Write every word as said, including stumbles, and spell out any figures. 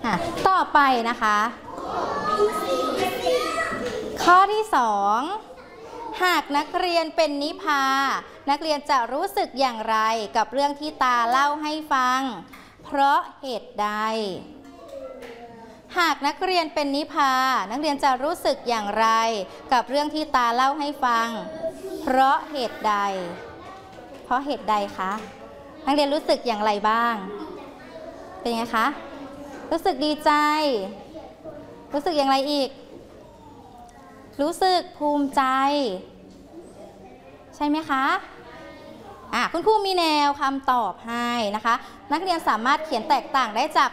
ต่อไปนะคะข้อที่สองหากนักเรียนเป็นนิพานักเรียนจะรู้สึกอย่างไรกับเรื่องที่ตาเล่าให้ฟังเพราะเหตุใดหากนักเรียนเป็นนิพานักเรียนจะรู้สึกอย่างไรกับเรื่องที่ตาเล่าให้ฟังเพราะเหตุใดเพราะเหตุใดคะนักเรียนรู้สึกอย่างไรบ้างเป็นไงคะรู้สึกดีใจรู้สึกอย่างไรอีกรู้สึกภูมิใจใช่ไหมคะอ่ะคุณครูมีแนวคำตอบให้นะคะนักเรียนสามารถเขียนแตกต่างได้จาก